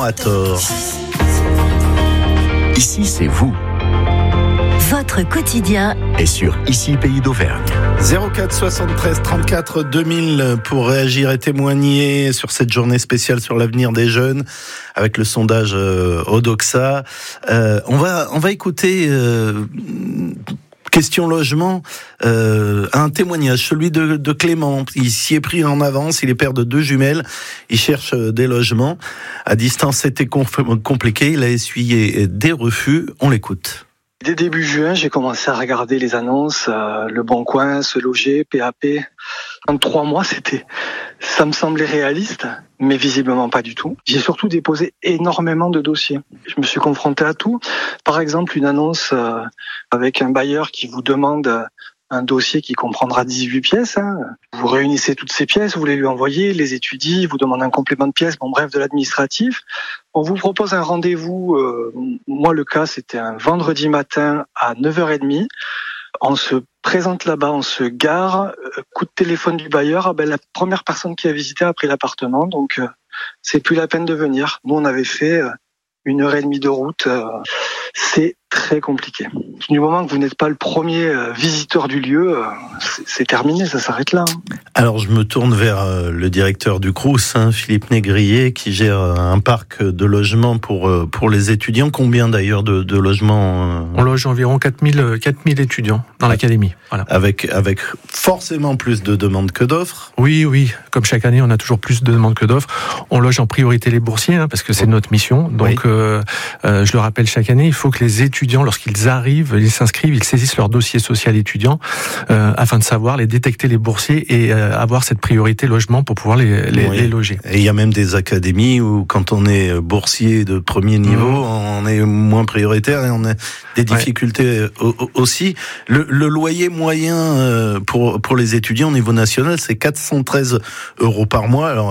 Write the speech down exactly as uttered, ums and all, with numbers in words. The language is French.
souvent à tort. Ici, c'est vous. Votre quotidien Et sur Ici, Pays d'Auvergne. zéro quatre soixante-treize trente-quatre deux mille pour réagir et témoigner sur cette journée spéciale sur l'avenir des jeunes avec le sondage euh, Odoxa. Euh, on va on va écouter euh, question logement, euh, un témoignage, celui de, de Clément. Il s'y est pris en avance, il est père de deux jumelles, il cherche des logements. À distance, c'était conf- compliqué, il a essuyé des refus. On l'écoute. Dès début juin, j'ai commencé à regarder les annonces, euh, Le Bon Coin, Se Loger, P A P. En trois mois, c'était, ça me semblait réaliste, mais visiblement pas du tout. J'ai surtout déposé énormément de dossiers. Je me suis confronté à tout. Par exemple, une annonce euh, avec un bailleur qui vous demande euh, un dossier qui comprendra dix-huit pièces. Hein. Vous réunissez toutes ces pièces, vous voulez lui envoyer, les étudie, vous demande un complément de pièces, bon bref, de l'administratif. On vous propose un rendez-vous. Euh, moi, le cas, c'était un vendredi matin à neuf heures trente. On se présente là-bas, on se gare. Euh, coup de téléphone du bailleur. Ah ben, la première personne qui a visité a pris l'appartement, donc euh, c'est plus la peine de venir. Nous, on avait fait euh, une heure et demie de route. Euh, c'est très compliqué. Du moment que vous n'êtes pas le premier euh, visiteur du lieu, euh, c'est, c'est terminé, ça s'arrête là. Hein. Alors je me tourne vers euh, le directeur du Crous, hein, Philippe Négrier, qui gère un parc de logements pour euh, pour les étudiants. Combien d'ailleurs de, de logements euh... On loge environ quatre mille étudiants dans l'académie. Voilà. Avec avec forcément plus de demandes que d'offres. Oui, oui. Comme chaque année, on a toujours plus de demandes que d'offres. On loge en priorité les boursiers, hein, parce que c'est notre mission. Donc, oui. euh, euh, je le rappelle chaque année, il faut que les étudiants, lorsqu'ils arrivent, ils s'inscrivent, ils saisissent leur dossier social étudiant, euh, afin de savoir les détecter les boursiers et euh, avoir cette priorité logement pour pouvoir les, les, oui. les loger. Et il y a même des académies où, quand on est boursier de premier niveau, mmh. on est moins prioritaire et on a des difficultés ouais. aussi. Le, le loyer moyen pour pour les étudiants au niveau national, c'est quatre cent treize euros par mois. Alors